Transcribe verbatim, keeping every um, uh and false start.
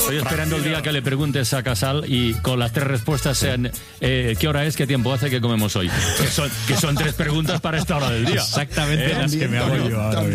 Estoy esperando el día que le preguntes a Casal y con las tres respuestas sean eh, ¿qué hora es? ¿Qué tiempo hace? ¿Qué comemos hoy? Que son, que son tres preguntas para esta hora del día. Exactamente ¿Eh? las que me hago yo ahora.